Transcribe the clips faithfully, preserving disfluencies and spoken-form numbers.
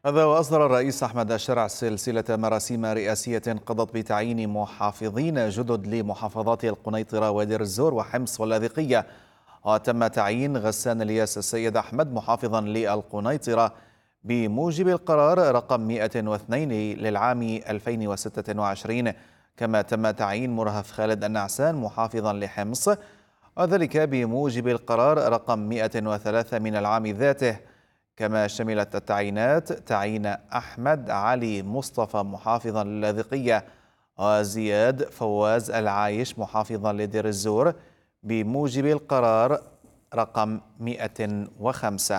هذا وأصدر الرئيس أحمد الشرع سلسلة مراسيم رئاسية قضت بتعيين محافظين جدد لمحافظات القنيطرة ودير الزور وحمص واللاذقية. وتم تعيين غسان الياس السيد أحمد محافظا للقنيطرة بموجب القرار رقم مئة واثنين للعام ألفين وستة وعشرين. كما تم تعيين مرهف خالد النعسان محافظا لحمص، وذلك بموجب القرار رقم مئة وثلاثة من العام ذاته. كما شملت التعيينات تعيين أحمد علي مصطفى محافظا للاذقية، وزياد فواز العايش محافظا لدير الزور بموجب القرار رقم مئة وخمسة.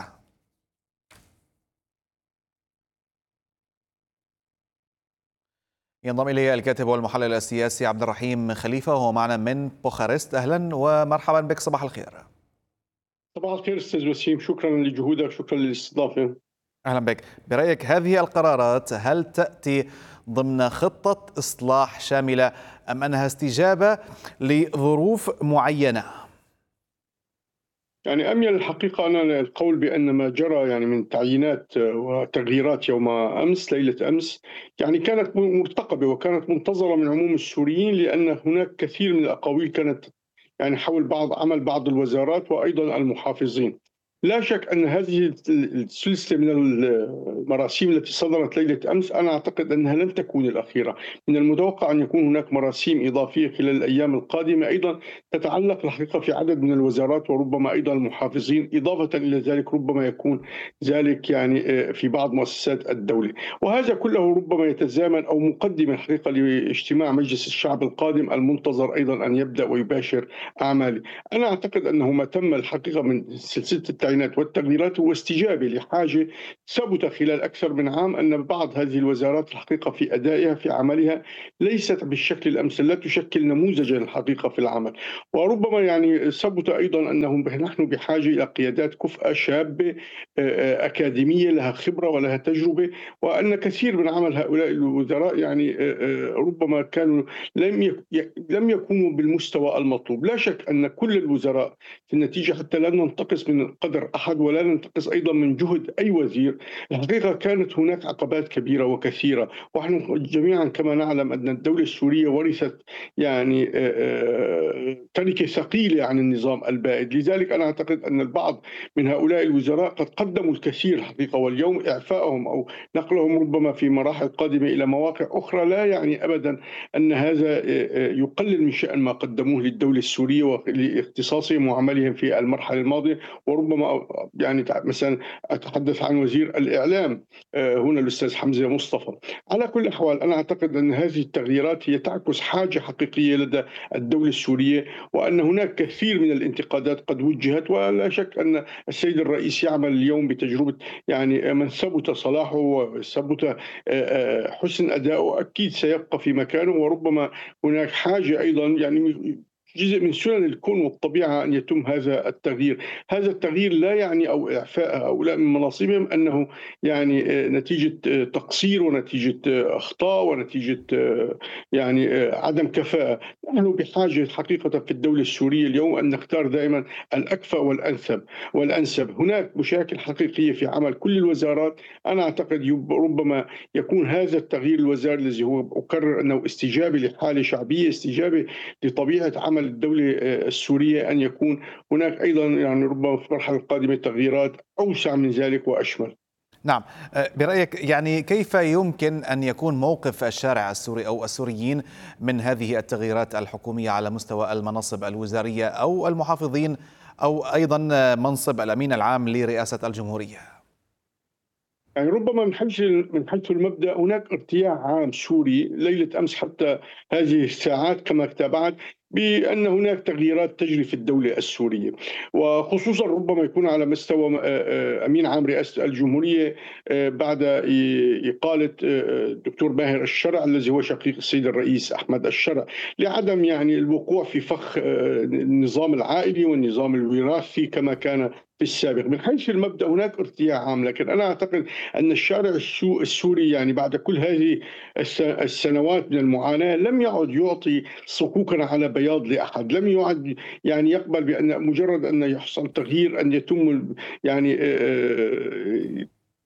ينضم إلي الكاتب والمحلل السياسي عبد الرحيم خليفة، وهو معنا من بوخارست. أهلا ومرحبا بك، صباح الخير. صباح الخير استاذ وسيم، شكرا لجهودك، شكرا للاستضافه. اهلا بك. برايك هذه القرارات هل تاتي ضمن خطه اصلاح شامله ام انها استجابه لظروف معينه؟ يعني اميل الحقيقه انا القول بان ما جرى يعني من تعيينات وتغييرات يوم امس ليله امس يعني كانت مرتقبه وكانت منتظره من عموم السوريين، لان هناك كثير من الاقاويل كانت يعني حول بعض عمل بعض الوزارات وايضا المحافظين. لا شك ان هذه السلسله من المراسيم التي صدرت ليله امس انا اعتقد انها لن تكون الاخيره. من المتوقع ان يكون هناك مراسيم اضافيه خلال الايام القادمه ايضا تتعلق الحقيقه في عدد من الوزارات وربما ايضا المحافظين، اضافه الى ذلك ربما يكون ذلك يعني في بعض مؤسسات الدوله. وهذا كله ربما يتزامن او مقدمه الحقيقه لاجتماع مجلس الشعب القادم المنتظر ايضا ان يبدا ويباشر اعماله. انا اعتقد انه ما تم الحقيقه من سلسله التعيينات والتغييرات هو استجابه لحاجه ثبت خلال اكثر من عام ان بعض هذه الوزارات الحقيقه في ادائها في عملها ليست بالشكل الامثل، لا تشكل نموذجا الحقيقه في العمل. وربما يعني ثبت ايضا انه نحن بحاجه الى قيادات كفءه شابه اكاديميه لها خبره ولها تجربه، وان كثير من عمل هؤلاء الوزراء يعني ربما كانوا لم لم يكونوا بالمستوى المطلوب. لا شك ان كل الوزراء في النتيجه حتى لا ننتقص من قدر احد ولا ننتقص ايضا من جهد اي وزير، الحقيقه كانت هناك عقبات كبيره وكثيره، ونحن جميعا كما نعلم ان الدوله السوريه ورثت يعني تركه ثقيله عن النظام البائد. لذلك انا اعتقد ان البعض من هؤلاء الوزراء قد قدموا الكثير حقيقه، واليوم اعفائهم او نقلهم ربما في مراحل قادمه الى مواقع اخرى لا يعني ابدا ان هذا يقلل من شان ما قدموه للدوله السوريه ولاختصاصهم وعملهم في المرحله الماضيه. وربما يعني مثلا اتحدث عن وزير الاعلام هنا الاستاذ حمزه مصطفى. على كل الاحوال انا اعتقد ان هذه التغييرات هي تعكس حاجه حقيقيه لدى الدوله السوريه، وان هناك كثير من الانتقادات قد وجهت، ولا شك ان السيد الرئيس يعمل اليوم بتجربه يعني من ثبت صلاحه وثبت حسن اداؤه اكيد سيبقى في مكانه. وربما هناك حاجه ايضا يعني جزء من سنن الكون والطبيعه ان يتم هذا التغيير. هذا التغيير لا يعني او اعفاء هؤلاء من مناصبهم انه يعني نتيجه تقصير ونتيجه اخطاء ونتيجه يعني عدم كفاءه. نحن بحاجه حقيقه في الدوله السوريه اليوم ان نختار دائما الاكفأ والانسب والانسب. هناك مشاكل حقيقيه في عمل كل الوزارات، انا اعتقد ربما يكون هذا التغيير الوزاري الذي هو اكرر انه استجابه لحاله شعبيه، استجابه لطبيعه عمل الدوله السوريه، ان يكون هناك ايضا يعني ربما في المرحله القادمه تغييرات اوسع من ذلك واشمل. نعم، برأيك يعني كيف يمكن أن يكون موقف الشارع السوري أو السوريين من هذه التغييرات الحكومية على مستوى المناصب الوزارية أو المحافظين أو أيضا منصب الأمين العام لرئاسة الجمهورية؟ يعني ربما من حيث من حيث المبدا هناك ارتياح عام سوري ليله امس حتى هذه الساعات كما تابعت بان هناك تغييرات تجري في الدوله السوريه، وخصوصا ربما يكون على مستوى امين عام رئاسه الجمهوريه بعد اقاله الدكتور ماهر الشرع الذي هو شقيق السيد الرئيس احمد الشرع، لعدم يعني الوقوع في فخ النظام العائلي والنظام الوراثي كما كان في السابق. من حيث المبدا هناك ارتياح عام، لكن انا اعتقد ان الشارع السوري يعني بعد كل هذه السنوات من المعاناه لم يعد يعطي صكوكا على بياض لاحد، لم يعد يعني يقبل بان مجرد ان يحصل تغيير ان يتم يعني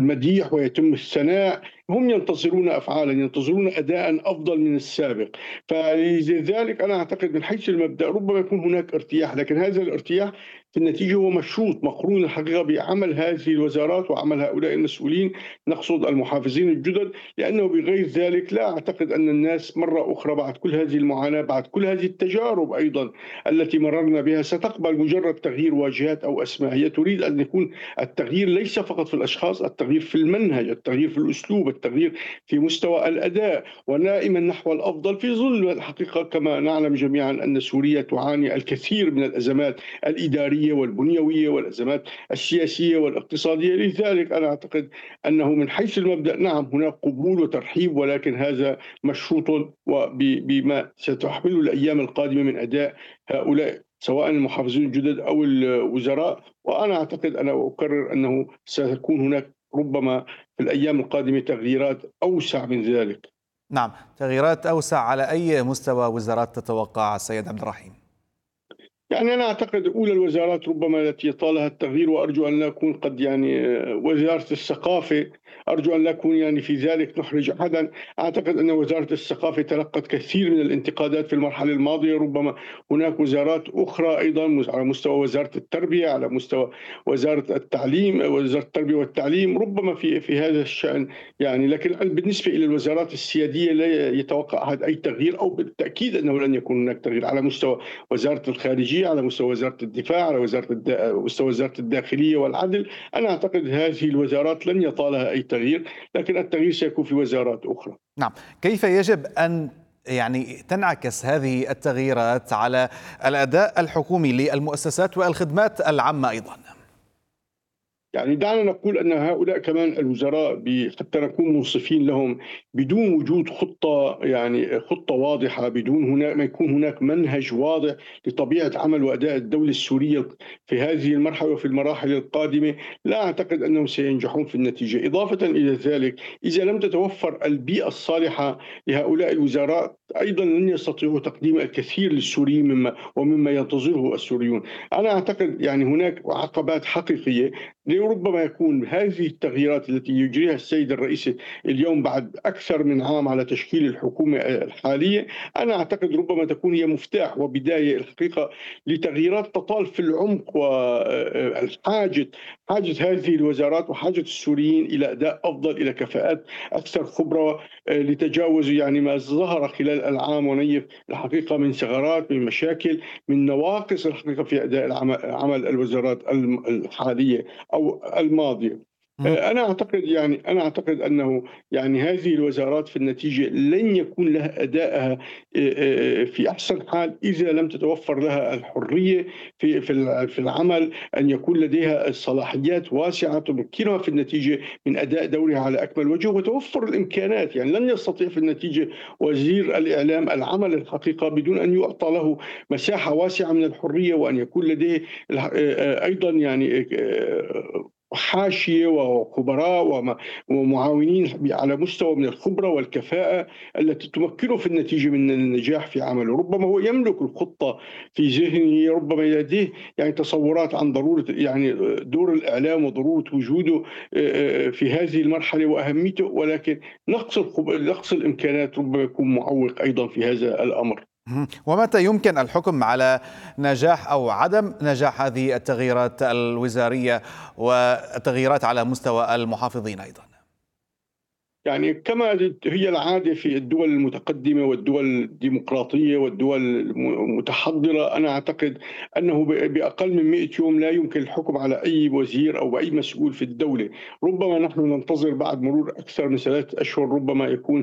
المديح ويتم الثناء، هم ينتظرون أفعالًا، ينتظرون أداءً أفضل من السابق. فلذلك أنا أعتقد من حيث المبدأ ربما يكون هناك ارتياح، لكن هذا الارتياح في النتيجة هو مشروط، مقرون الحقيقة بعمل هذه الوزارات وعمل هؤلاء المسؤولين، نقصد المحافظين الجدد، لأنه بغير ذلك لا أعتقد أن الناس مرة أخرى بعد كل هذه المعاناة، بعد كل هذه التجارب أيضًا التي مررنا بها، ستقبل مجرد تغيير واجهات أو أسماء. هي تريد أن يكون التغيير ليس فقط في الأشخاص، التغيير في المنهج، التغيير في الأسلوب، التغيير في مستوى الأداء، ودائمًا نحو الأفضل، في ظل الحقيقة كما نعلم جميعًا أن سوريا تعاني الكثير من الأزمات الإدارية والبنيوية والأزمات السياسية والاقتصادية. لذلك أنا أعتقد أنه من حيث المبدأ نعم هناك قبول وترحيب، ولكن هذا مشروط وب بما ستحمله الأيام القادمة من أداء هؤلاء سواء المحافظين الجدد أو الوزراء. وأنا أعتقد، أنا أكرر أنه ستكون هناك ربما في الأيام القادمة تغييرات أوسع من ذلك. نعم، تغييرات أوسع على أي مستوى وزارات تتوقع السيد عبد الرحيم؟ يعني أنا أعتقد أولى الوزارات ربما التي طالها التغيير، وأرجو أن لا أكون قد يعني آه، وزارة الثقافة، أرجو أن لا أكون يعني في ذلك نحرج أحدا. أعتقد أن وزارة الثقافة تلقت كثير من الانتقادات في المرحلة الماضية. ربما هناك وزارات أخرى أيضا على مستوى وزارة التربية، على مستوى وزارة التعليم، وزارة التربية والتعليم، ربما في في هذا الشأن يعني. لكن بالنسبة إلى الوزارات السيادية لا يتوقع أحد أي تغيير، أو بالتأكيد أنه لن يكون هناك تغيير على مستوى وزارة الخارجية، على مستوى وزارة الدفاع، على وزارة الد... مستوى وزارة الداخلية والعدل. أنا أعتقد هذه الوزارات لن يطالها أي تغيير، لكن التغيير سيكون في وزارات أخرى. نعم، كيف يجب أن يعني تنعكس هذه التغييرات على الأداء الحكومي للمؤسسات والخدمات العامة أيضا؟ يعني دعنا نقول أن هؤلاء كمان الوزراء ب- حتى نكون منصفين لهم، بدون وجود خطة، يعني خطة واضحة، بدون هناك ما يكون هناك منهج واضح لطبيعة عمل وأداء الدولة السورية في هذه المرحلة وفي المراحل القادمة، لا أعتقد أنهم سينجحون في النتيجة. إضافة إلى ذلك، إذا لم تتوفر البيئة الصالحة لهؤلاء الوزراء أيضا لن يستطيعوا تقديم الكثير للسوريين مما ومما ينتظره السوريون. أنا أعتقد يعني هناك عقبات حقيقية. لربما يكون هذه التغييرات التي يجريها السيد الرئيس اليوم بعد أكثر من عام على تشكيل الحكومة الحالية، أنا أعتقد ربما تكون هي مفتاح وبداية الحقيقة لتغييرات تطال في العمق والحاجة حاجة هذه الوزارات وحاجة السوريين إلى أداء أفضل، إلى كفاءات أكثر خبرة، لتجاوز يعني ما ظهر خلال العام ونيف الحقيقة من ثغرات، من مشاكل، من نواقص الحقيقة في أداء العمل عمل الوزارات الحالية أو الماضية. مهم. أنا أعتقد يعني أنا أعتقد أنه يعني هذه الوزارات في النتيجة لن يكون لها أدائها في أحسن حال إذا لم تتوفر لها الحرية في في في العمل، أن يكون لديها الصلاحيات واسعة تمكنها في النتيجة من أداء دورها على أكمل وجه، وتوفر الإمكانات. يعني لن يستطيع في النتيجة وزير الإعلام العمل الحقيقة بدون أن يعطى له مساحة واسعة من الحرية، وأن يكون لديه أيضا يعني حاشية وخبراء ومعاونين على مستوى من الخبرة والكفاءة التي تمكنه في النتيجة من النجاح في عمله. ربما هو يملك الخطة في ذهنه، ربما لديه يعني تصورات عن ضرورة يعني دور الإعلام وضرورة وجوده في هذه المرحلة وأهميته، ولكن نقص نقص الإمكانات ربما يكون معوق أيضا في هذا الأمر. مهم. ومتى يمكن الحكم على نجاح أو عدم نجاح هذه التغييرات الوزارية والتغييرات على مستوى المحافظين أيضا؟ يعني كما هي العادة في الدول المتقدمة والدول الديمقراطية والدول المتحضرة، أنا أعتقد أنه بأقل من مئة يوم لا يمكن الحكم على أي وزير أو أي مسؤول في الدولة. ربما نحن ننتظر بعد مرور أكثر من ثلاثة أشهر ربما يكون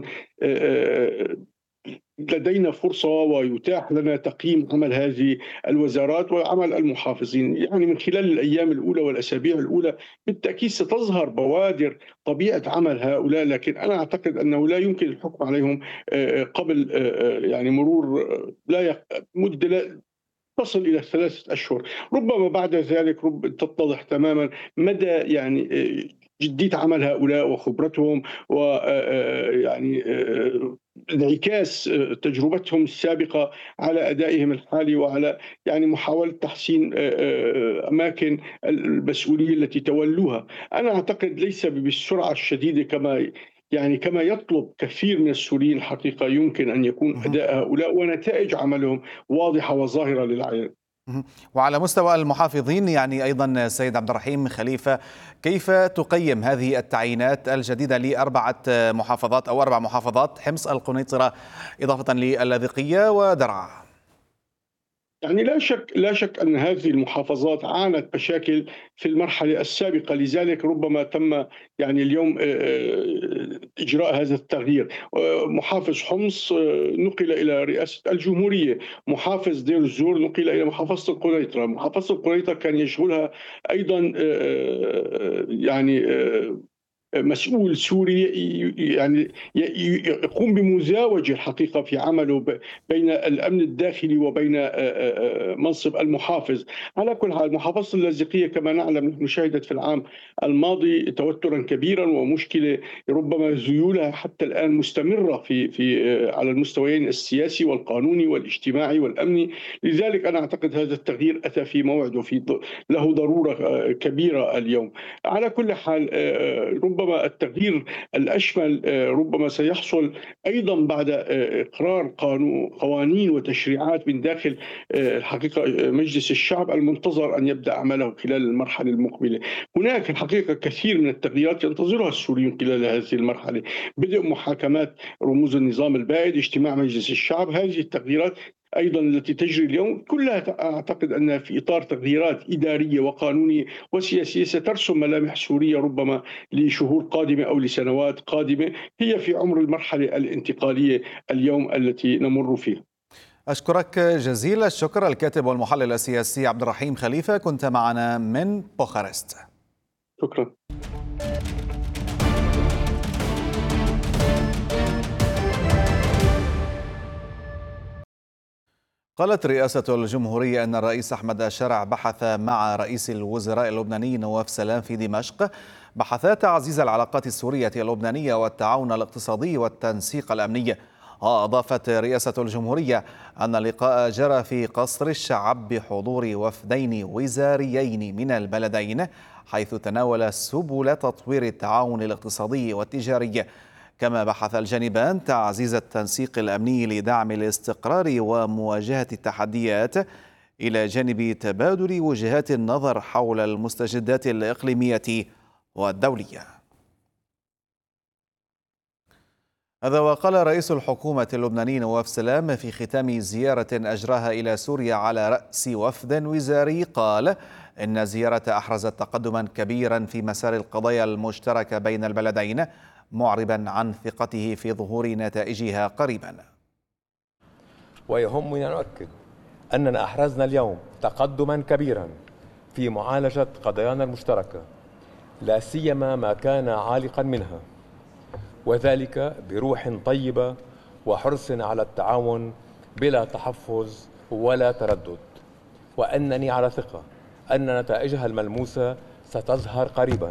لدينا فرصة ويتاح لنا تقييم عمل هذه الوزارات وعمل المحافظين. يعني من خلال الأيام الأولى والأسابيع الأولى بالتأكيد ستظهر بوادر طبيعة عمل هؤلاء، لكن أنا أعتقد أنه لا يمكن الحكم عليهم قبل يعني مرور لا مدة لا تصل إلى ثلاثة أشهر. ربما بعد ذلك رب تتضح تماما مدى يعني جدية عمل هؤلاء وخبرتهم ويعني انعكاس تجربتهم السابقة على أدائهم الحالي وعلى يعني محاولة تحسين أماكن المسؤولية التي تولوها. أنا أعتقد ليس بالسرعة الشديدة كما يعني كما يطلب كثير من السوريين الحقيقة. يمكن أن يكون مهم. أداء هؤلاء ونتائج عملهم واضحة وظاهرة للعيان. مهم. وعلى مستوى المحافظين يعني أيضا سيد عبد الرحيم خليفة، كيف تقيم هذه التعيينات الجديدة لأربعة محافظات أو أربع محافظات، حمص، القنيطرة، إضافة لللاذقية ودرعا؟ يعني لا شك لا شك أن هذه المحافظات عانت مشاكل في المرحلة السابقة، لذلك ربما تم يعني اليوم آه، إجراء هذا التغيير. آه، محافظ حمص آه، نقل إلى رئاسة الجمهورية، محافظ دير الزور نقل إلى محافظة القنيطرة. محافظة القنيطرة كان يشغلها أيضا آه، يعني آه، مسؤول سوري يعني يقوم بمزاوجة الحقيقة في عمله بين الأمن الداخلي وبين منصب المحافظ. على كل حال محافظة اللاذقية كما نعلم نحن شهدت في العام الماضي توترا كبيرا ومشكلة ربما ذيولها حتى الآن مستمرة في في على المستويين السياسي والقانوني والاجتماعي والأمني. لذلك أنا أعتقد هذا التغيير أتى في موعد وفي له ضرورة كبيرة اليوم. على كل حال ربما التغيير الأشمل ربما سيحصل أيضا بعد إقرار قوانين وتشريعات من داخل الحقيقة مجلس الشعب المنتظر أن يبدأ عمله خلال المرحلة المقبلة. هناك الحقيقة كثير من التغييرات ينتظرها السوريون خلال هذه المرحلة، بدء محاكمات رموز النظام البائد، اجتماع مجلس الشعب. هذه التغييرات أيضا التي تجري اليوم كلها أعتقد أنها في إطار تغييرات إدارية وقانونية وسياسية سترسم ملامح سورية ربما لشهور قادمة أو لسنوات قادمة، هي في عمر المرحلة الانتقالية اليوم التي نمر فيها. أشكرك جزيل الشكر الكاتب والمحلل السياسي عبد الرحيم خليفة، كنت معنا من بوخارست. شكرا. قالت رئاسة الجمهورية أن الرئيس أحمد الشرع بحث مع رئيس الوزراء اللبناني نواف سلام في دمشق بحثات تعزيز العلاقات السورية اللبنانية والتعاون الاقتصادي والتنسيق الأمني. أضافت رئاسة الجمهورية أن اللقاء جرى في قصر الشعب بحضور وفدين وزاريين من البلدين، حيث تناول سبل تطوير التعاون الاقتصادي والتجاري. كما بحث الجانبان تعزيز التنسيق الأمني لدعم الاستقرار ومواجهة التحديات، إلى جانب تبادل وجهات النظر حول المستجدات الإقليمية والدولية. هذا وقال رئيس الحكومة اللبناني نواف سلام في ختام زيارة أجراها إلى سوريا على رأس وفد وزاري، قال إن الزيارة أحرزت تقدما كبيرا في مسار القضايا المشتركة بين البلدين، معربا عن ثقته في ظهور نتائجها قريبا. ويهمني أن أؤكد أننا أحرزنا اليوم تقدما كبيرا في معالجة قضايانا المشتركة، لا سيما ما كان عالقا منها، وذلك بروح طيبة وحرص على التعاون بلا تحفظ ولا تردد، وأنني على ثقة أن نتائجها الملموسة ستظهر قريبا.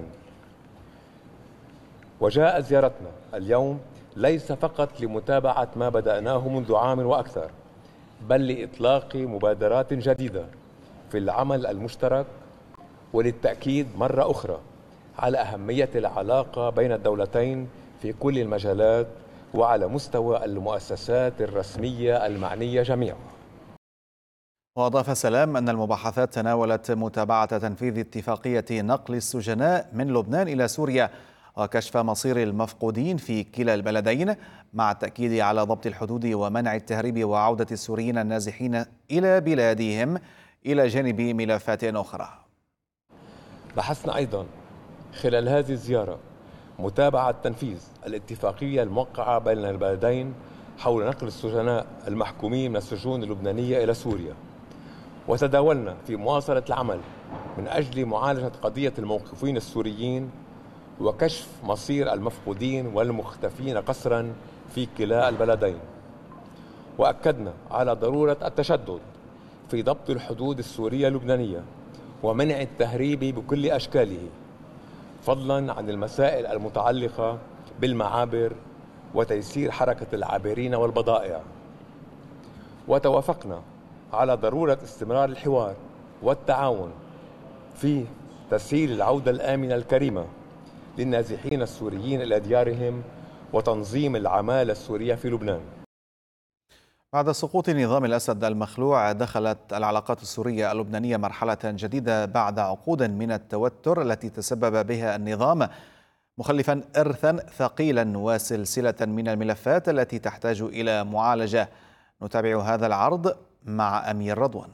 وجاءت زيارتنا اليوم ليس فقط لمتابعة ما بدأناه منذ عام وأكثر، بل لإطلاق مبادرات جديدة في العمل المشترك، وللتأكيد مرة أخرى على أهمية العلاقة بين الدولتين في كل المجالات وعلى مستوى المؤسسات الرسمية المعنية جميعها. وأضاف سلام أن المباحثات تناولت متابعة تنفيذ اتفاقية نقل السجناء من لبنان إلى سوريا وكشف مصير المفقودين في كلا البلدين، مع التأكيد على ضبط الحدود ومنع التهريب وعودة السوريين النازحين إلى بلادهم، إلى جانب ملفات أخرى. بحثنا أيضا خلال هذه الزيارة متابعة تنفيذ الاتفاقية الموقعة بين البلدين حول نقل السجناء المحكومين من السجون اللبنانية إلى سوريا، وتداولنا في مواصلة العمل من أجل معالجة قضية الموقوفين السوريين وكشف مصير المفقودين والمختفين قسرا في كلا البلدين. وأكدنا على ضرورة التشدد في ضبط الحدود السورية اللبنانية ومنع التهريب بكل أشكاله، فضلا عن المسائل المتعلقة بالمعابر وتيسير حركة العابرين والبضائع. وتوافقنا على ضرورة استمرار الحوار والتعاون في تسهيل العودة الآمنة الكريمة للنازحين السوريين إلى ديارهم وتنظيم العمالة السورية في لبنان. بعد سقوط نظام الأسد المخلوع دخلت العلاقات السورية اللبنانية مرحلة جديدة بعد عقود من التوتر التي تسبب بها النظام، مخلفا إرثا ثقيلا وسلسلة من الملفات التي تحتاج إلى معالجة. نتابع هذا العرض مع أمير رضوان.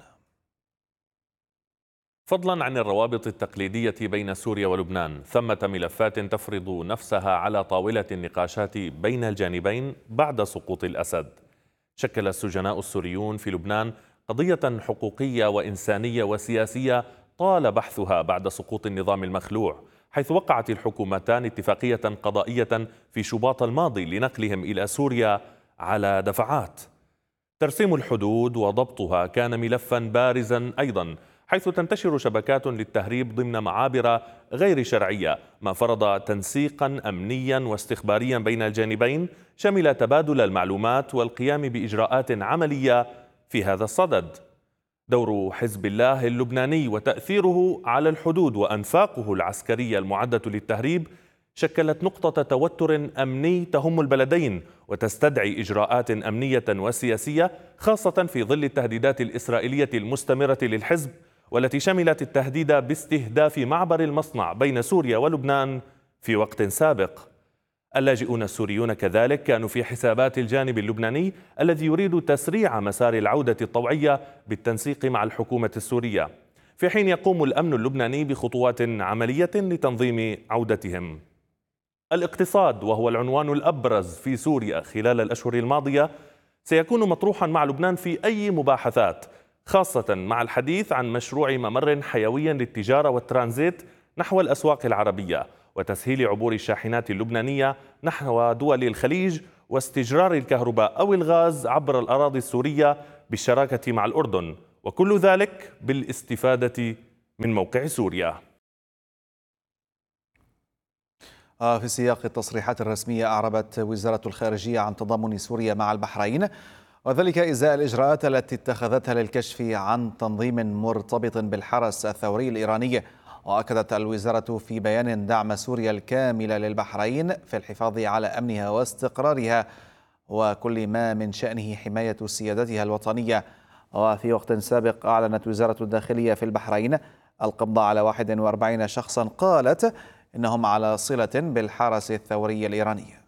فضلا عن الروابط التقليدية بين سوريا ولبنان، ثمة ملفات تفرض نفسها على طاولة النقاشات بين الجانبين بعد سقوط الأسد. شكل السجناء السوريون في لبنان قضية حقوقية وإنسانية وسياسية طال بحثها بعد سقوط النظام المخلوع، حيث وقعت الحكومتان اتفاقية قضائية في شباط الماضي لنقلهم إلى سوريا على دفعات. ترسيم الحدود وضبطها كان ملفا بارزا أيضا، حيث تنتشر شبكات للتهريب ضمن معابر غير شرعية، ما فرض تنسيقا أمنيا واستخباريا بين الجانبين شمل تبادل المعلومات والقيام بإجراءات عملية في هذا الصدد. دور حزب الله اللبناني وتأثيره على الحدود وأنفاقه العسكرية المعدة للتهريب شكلت نقطة توتر أمني تهم البلدين وتستدعي إجراءات أمنية وسياسية، خاصة في ظل التهديدات الإسرائيلية المستمرة للحزب، والتي شملت التهديد باستهداف معبر المصنع بين سوريا ولبنان في وقت سابق. اللاجئون السوريون كذلك كانوا في حسابات الجانب اللبناني الذي يريد تسريع مسار العودة الطوعية بالتنسيق مع الحكومة السورية، في حين يقوم الأمن اللبناني بخطوات عملية لتنظيم عودتهم. الاقتصاد، وهو العنوان الأبرز في سوريا خلال الأشهر الماضية، سيكون مطروحا مع لبنان في أي مباحثات، خاصة مع الحديث عن مشروع ممر حيوي للتجارة والترانزيت نحو الأسواق العربية، وتسهيل عبور الشاحنات اللبنانية نحو دول الخليج، واستجرار الكهرباء أو الغاز عبر الأراضي السورية بالشراكة مع الأردن، وكل ذلك بالاستفادة من موقع سوريا. في سياق التصريحات الرسمية، أعربت وزارة الخارجية عن تضامن سوريا مع البحرين، وذلك إزاء الإجراءات التي اتخذتها للكشف عن تنظيم مرتبط بالحرس الثوري الإيراني. وأكدت الوزارة في بيان دعم سوريا الكامل للبحرين في الحفاظ على أمنها واستقرارها وكل ما من شأنه حماية سيادتها الوطنية. وفي وقت سابق أعلنت وزارة الداخلية في البحرين القبض على واحد وأربعين شخصا قالت إنهم على صلة بالحرس الثوري الإيراني.